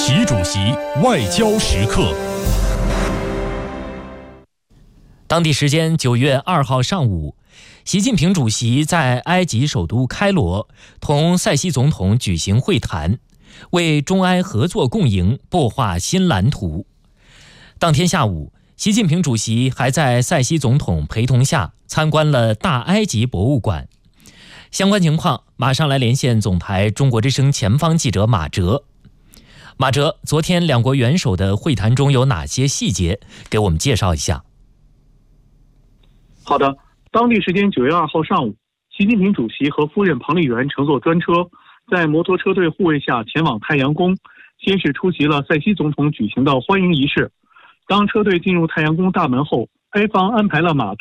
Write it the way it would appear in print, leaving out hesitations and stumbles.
习主席外交时刻。当地时间9月2号上午，习近平主席在埃及首都开罗同塞西总统举行会谈，为中埃合作共赢擘画新蓝图。当天下午，习近平主席还在塞西总统陪同下参观了大埃及博物馆。相关情况，马上来连线总台中国之声前方记者马哲。马哲，昨天两国元首的会谈中有哪些细节？给我们介绍一下。 好的，当地时间9月2号上午，习近平主席和夫人彭丽媛乘坐专车，在摩托车队护卫下前往太阳宫，先是出席了塞西总统举行的欢迎仪式。当车队进入太阳宫大门后，埃方安排了马